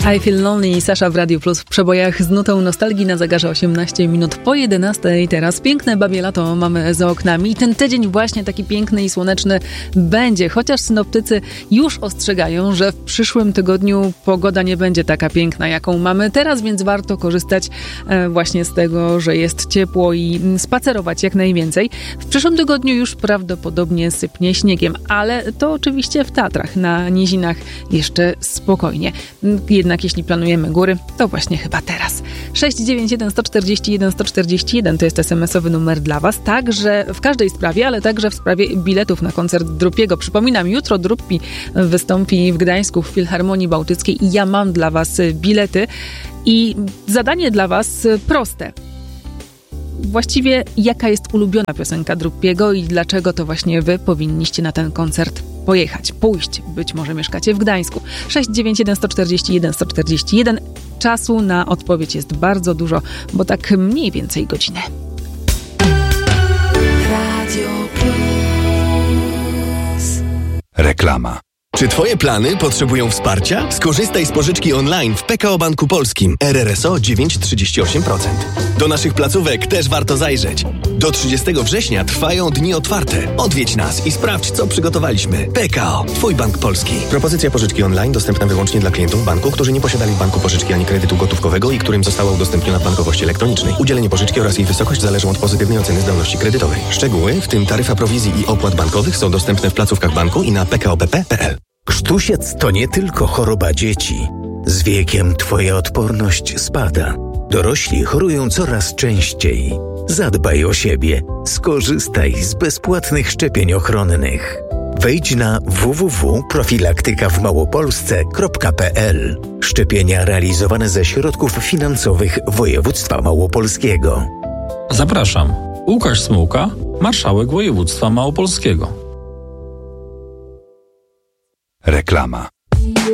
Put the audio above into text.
I Feel Lonely, Sasha w Radiu Plus w przebojach z nutą nostalgii na zegarze 18 minut po 11. Teraz piękne babie lato mamy za oknami i ten tydzień właśnie taki piękny i słoneczny będzie, chociaż synoptycy już ostrzegają, że w przyszłym tygodniu pogoda nie będzie taka piękna, jaką mamy teraz, więc warto korzystać właśnie z tego, że jest ciepło i spacerować jak najwięcej. W przyszłym tygodniu już prawdopodobnie sypnie śniegiem, ale to oczywiście w Tatrach, na nizinach jeszcze spokojnie. Jednak jeśli planujemy góry, to właśnie chyba teraz. 691 141 141 to jest SMS-owy numer dla Was, także w każdej sprawie, ale także w sprawie biletów na koncert Drupiego. Przypominam, jutro Drupi wystąpi w Gdańsku w Filharmonii Bałtyckiej i ja mam dla Was bilety i zadanie dla Was proste. Właściwie jaka jest ulubiona piosenka Drupiego i dlaczego to właśnie Wy powinniście na ten koncert pojechać, pójść. Być może mieszkacie w Gdańsku. 691 141 141. Czasu na odpowiedź jest bardzo dużo, bo tak mniej więcej godzinę. Radio Plus. Reklama. Czy Twoje plany potrzebują wsparcia? Skorzystaj z pożyczki online w PKO Banku Polskim. RRSO 9,38%. Do naszych placówek też warto zajrzeć. Do 30 września trwają dni otwarte. Odwiedź nas i sprawdź, co przygotowaliśmy. PKO, Twój bank polski. Propozycja pożyczki online dostępna wyłącznie dla klientów banku, którzy nie posiadali w banku pożyczki ani kredytu gotówkowego i którym została udostępniona w bankowości elektronicznej. Udzielenie pożyczki oraz jej wysokość zależą od pozytywnej oceny zdolności kredytowej. Szczegóły, w tym taryfa prowizji i opłat bankowych, są dostępne w placówkach banku i na pkopp.pl. Krztusiec to nie tylko choroba dzieci. Z wiekiem Twoja odporność spada. Dorośli chorują coraz częściej. Zadbaj o siebie. Skorzystaj z bezpłatnych szczepień ochronnych. Wejdź na www.profilaktykawmałopolsce.pl. Szczepienia realizowane ze środków finansowych województwa małopolskiego. Zapraszam. Łukasz Smułka, marszałek województwa małopolskiego. Reklama.